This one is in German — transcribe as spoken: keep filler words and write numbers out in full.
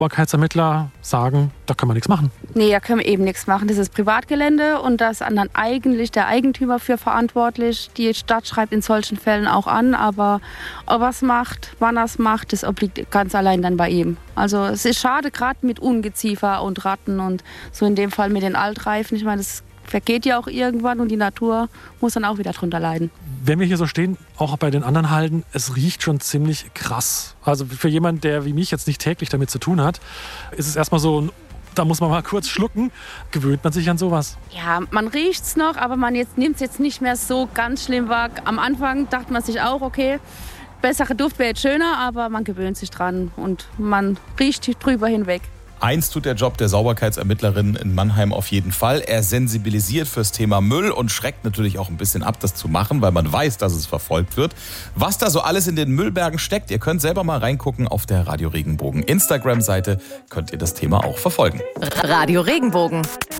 Sauberkeitsermittler sagen, da können wir nichts machen. Nee, da können wir eben nichts machen. Das ist Privatgelände und da ist dann eigentlich der Eigentümer für verantwortlich. Die Stadt schreibt in solchen Fällen auch an, aber ob er es macht, wann er es macht, das obliegt ganz allein dann bei ihm. Also es ist schade, gerade mit Ungeziefer und Ratten und so in dem Fall mit den Altreifen. Ich meine, das vergeht ja auch irgendwann und die Natur muss dann auch wieder drunter leiden. Wenn wir hier so stehen, auch bei den anderen Halden, es riecht schon ziemlich krass. Also für jemanden, der wie mich jetzt nicht täglich damit zu tun hat, ist es erstmal so, da muss man mal kurz schlucken. Gewöhnt man sich an sowas? Ja, man riecht's noch, aber man jetzt, nimmt es jetzt nicht mehr so ganz schlimm wahr. Am Anfang dachte man sich auch, okay, bessere Duft wäre jetzt schöner, aber man gewöhnt sich dran und man riecht drüber hinweg. Eins tut der Job der Sauberkeitsermittlerin in Mannheim auf jeden Fall. Er sensibilisiert fürs Thema Müll und schreckt natürlich auch ein bisschen ab, das zu machen, weil man weiß, dass es verfolgt wird. Was da so alles in den Müllbergen steckt, ihr könnt selber mal reingucken. Auf der Radio Regenbogen Instagram-Seite könnt ihr das Thema auch verfolgen. Radio Regenbogen.